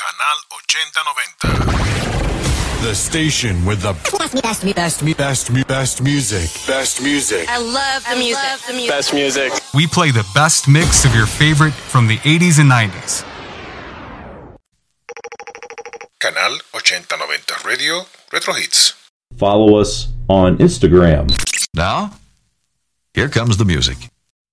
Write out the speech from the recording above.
Canal 8090. The station with the best music. Best music. I love the music. Best music. We play the best mix of your favorite from the 80s and 90s. Canal 8090 Radio Retro Hits. Follow us on Instagram. Now, here comes the music.